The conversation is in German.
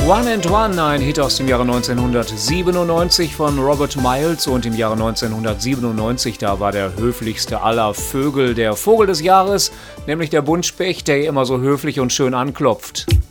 One and One, ein Hit aus dem Jahre 1997 von Robert Miles, und im Jahre 1997, da war der höflichste aller Vögel der Vogel des Jahres, nämlich der Buntspecht, der immer so höflich und schön anklopft.